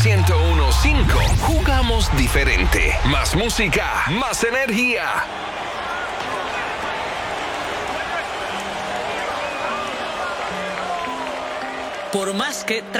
101.5. Jugamos diferente. Más música, más energía. Por más que